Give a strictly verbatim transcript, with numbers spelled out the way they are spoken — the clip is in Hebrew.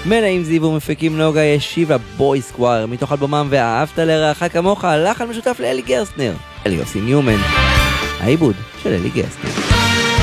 מלאים זיו ומפיקים נוגה ישיבה בוי סקוואר מתוך אלבומם ואהבת לרעך כמוך, לחן משותף לאלי גרסטנר, אליוסי ניומן, העיבוד של אלי גרסטנר.